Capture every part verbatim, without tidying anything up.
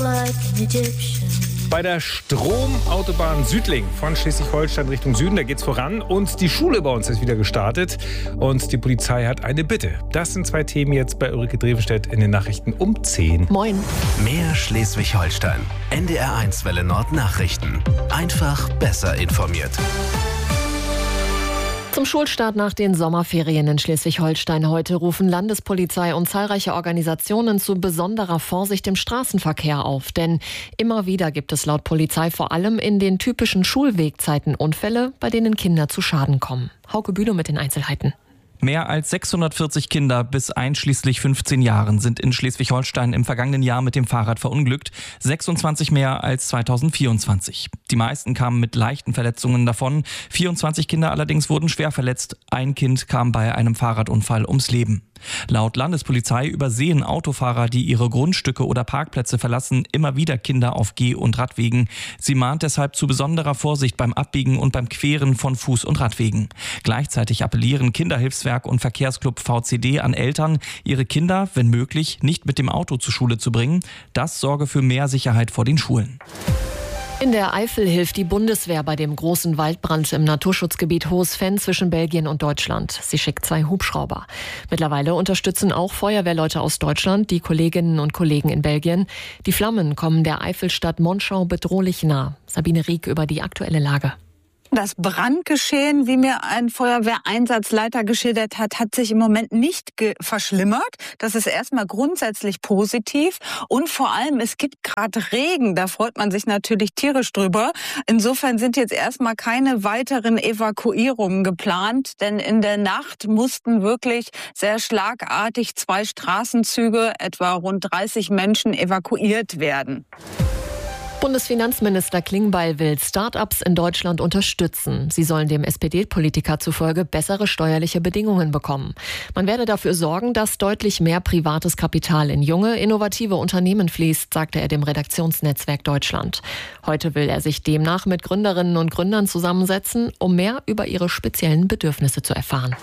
like an Egyptian. Bei der Stromautobahn Südling von Schleswig-Holstein Richtung Süden, da geht's voran und die Schule bei uns ist wieder gestartet und die Polizei hat eine Bitte. Das sind zwei Themen jetzt bei Ulrike Drevenstedt in den Nachrichten um zehn. Moin. Mehr Schleswig-Holstein. N D R eins Welle Nord Nachrichten. Einfach besser informiert. Zum Schulstart nach den Sommerferien in Schleswig-Holstein heute rufen Landespolizei und zahlreiche Organisationen zu besonderer Vorsicht im Straßenverkehr auf. Denn immer wieder gibt es laut Polizei vor allem in den typischen Schulwegzeiten Unfälle, bei denen Kinder zu Schaden kommen. Hauke Bülow mit den Einzelheiten. Mehr als sechshundertvierzig Kinder bis einschließlich fünfzehn Jahren sind in Schleswig-Holstein im vergangenen Jahr mit dem Fahrrad verunglückt, sechsundzwanzig mehr als zweitausendvierundzwanzig. Die meisten kamen mit leichten Verletzungen davon, vierundzwanzig Kinder allerdings wurden schwer verletzt, ein Kind kam bei einem Fahrradunfall ums Leben. Laut Landespolizei übersehen Autofahrer, die ihre Grundstücke oder Parkplätze verlassen, immer wieder Kinder auf Geh- und Radwegen. Sie mahnt deshalb zu besonderer Vorsicht beim Abbiegen und beim Queren von Fuß- und Radwegen. Gleichzeitig appellieren Kinderhilfswerk und Verkehrsclub V C D an Eltern, ihre Kinder, wenn möglich, nicht mit dem Auto zur Schule zu bringen. Das sorge für mehr Sicherheit vor den Schulen. In der Eifel hilft die Bundeswehr bei dem großen Waldbrand im Naturschutzgebiet Hohes Venn zwischen Belgien und Deutschland. Sie schickt zwei Hubschrauber. Mittlerweile unterstützen auch Feuerwehrleute aus Deutschland die Kolleginnen und Kollegen in Belgien. Die Flammen kommen der Eifelstadt Monschau bedrohlich nah. Sabine Rieck über die aktuelle Lage. Das Brandgeschehen, wie mir ein Feuerwehreinsatzleiter geschildert hat, hat sich im Moment nicht ge- verschlimmert. Das ist erstmal grundsätzlich positiv. Und vor allem, es gibt gerade Regen. Da freut man sich natürlich tierisch drüber. Insofern sind jetzt erstmal keine weiteren Evakuierungen geplant. Denn in der Nacht mussten wirklich sehr schlagartig zwei Straßenzüge, etwa rund dreißig Menschen, evakuiert werden. Bundesfinanzminister Klingbeil will Start-ups in Deutschland unterstützen. Sie sollen dem S P D-Politiker zufolge bessere steuerliche Bedingungen bekommen. Man werde dafür sorgen, dass deutlich mehr privates Kapital in junge, innovative Unternehmen fließt, sagte er dem Redaktionsnetzwerk Deutschland. Heute will er sich demnach mit Gründerinnen und Gründern zusammensetzen, um mehr über ihre speziellen Bedürfnisse zu erfahren.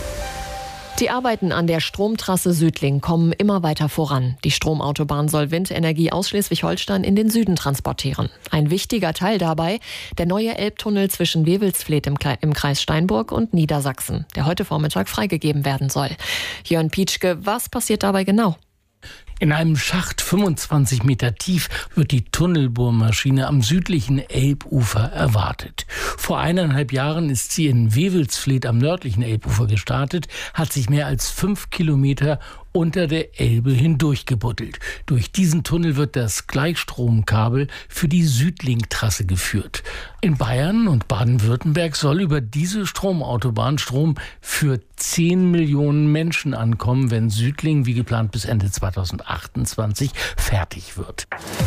Die Arbeiten an der Stromtrasse Südling kommen immer weiter voran. Die Stromautobahn soll Windenergie aus Schleswig-Holstein in den Süden transportieren. Ein wichtiger Teil dabei, der neue Elbtunnel zwischen Wewelsfleth im, Kle- im Kreis Steinburg und Niedersachsen, der heute Vormittag freigegeben werden soll. Jörn Pietschke, was passiert dabei genau? In einem Schacht fünfundzwanzig Meter tief wird die Tunnelbohrmaschine am südlichen Elbufer erwartet. Vor eineinhalb Jahren ist sie in Wewelsfleth am nördlichen Elbufer gestartet, hat sich mehr als fünf Kilometer unter der Elbe hindurchgebuddelt. Durch diesen Tunnel wird das Gleichstromkabel für die Südling-Trasse geführt. In Bayern und Baden-Württemberg soll über diese Stromautobahn Strom für zehn Millionen Menschen ankommen, wenn Südling wie geplant bis Ende zweitausendachtundzwanzig fertig wird.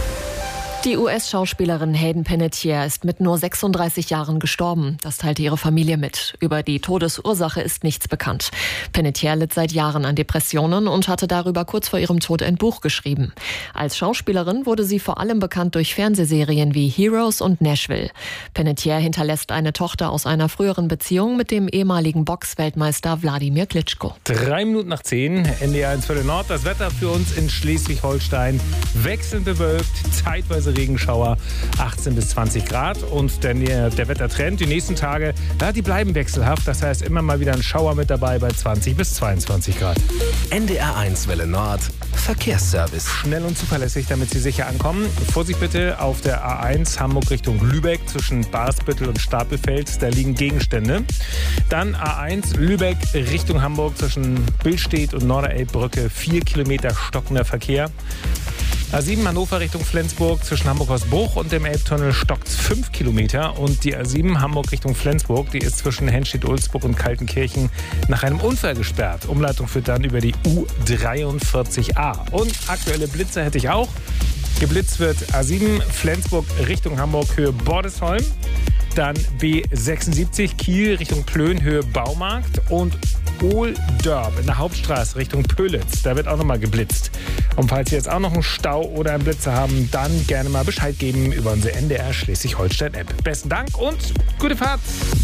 Die U S-Schauspielerin Hayden Panettiere ist mit nur sechsunddreißig Jahren gestorben. Das teilte ihre Familie mit. Über die Todesursache ist nichts bekannt. Panettiere litt seit Jahren an Depressionen und hatte darüber kurz vor ihrem Tod ein Buch geschrieben. Als Schauspielerin wurde sie vor allem bekannt durch Fernsehserien wie Heroes und Nashville. Panettiere hinterlässt eine Tochter aus einer früheren Beziehung mit dem ehemaligen Boxweltmeister Wladimir Klitschko. Drei Minuten nach zehn, N D R eins Welle Nord. Das Wetter für uns in Schleswig-Holstein wechselnd bewölkt, zeitweise Regenschauer, achtzehn bis zwanzig Grad. Und der, der Wettertrend, die nächsten Tage, ja, die bleiben wechselhaft. Das heißt, immer mal wieder ein Schauer mit dabei bei zwanzig bis zweiundzwanzig Grad. N D R eins Welle Nord Verkehrsservice. Schnell und zuverlässig, damit Sie sicher ankommen. Vorsicht bitte auf der A eins Hamburg Richtung Lübeck zwischen Barsbüttel und Stapelfeld. Da liegen Gegenstände. Dann A eins Lübeck Richtung Hamburg zwischen Billstedt und Norderelbbrücke. Vier Kilometer stockender Verkehr. A sieben Hannover Richtung Flensburg zwischen Hamburg-Hausbruch und dem Elbtunnel stockt fünf Kilometer. Und die A sieben Hamburg Richtung Flensburg, die ist zwischen Henstedt-Ulzburg und Kaltenkirchen nach einem Unfall gesperrt. Umleitung führt dann über die U dreiundvierzig A. Und aktuelle Blitze hätte ich auch. Geblitzt wird A sieben Flensburg Richtung Hamburg Höhe Bordesholm. Dann B sechsundsiebzig Kiel Richtung Plön Höhe Baumarkt und Ohldörp in der Hauptstraße Richtung Pölitz. Da wird auch nochmal geblitzt. Und falls Sie jetzt auch noch einen Stau oder einen Blitzer haben, dann gerne mal Bescheid geben über unsere N D R Schleswig-Holstein-App. Besten Dank und gute Fahrt.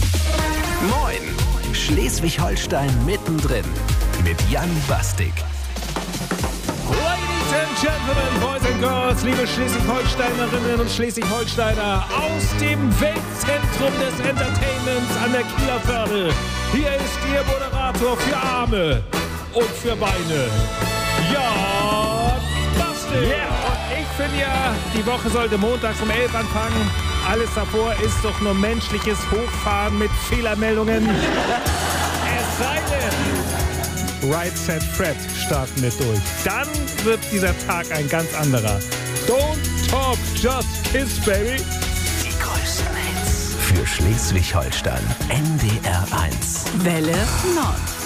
Moin, Schleswig-Holstein mittendrin mit Jan Bastik. Ladies and Gentlemen, Boys and Girls, liebe Schleswig-Holsteinerinnen und Schleswig-Holsteiner, aus dem Weltzentrum des Entertainments an der Kieler Förde. Hier ist Ihr Moderator für Arme und für Beine, Jan Bastel. Ja, yeah. Und ich finde ja, die Woche sollte montags um elf anfangen. Alles davor ist doch nur menschliches Hochfahren mit Fehlermeldungen. Es sei denn, Right Set Fred starten wir durch. Dann wird dieser Tag ein ganz anderer. Don't talk, just kiss, baby. Die größten Hits für Schleswig-Holstein. N D R eins. Welle Nord.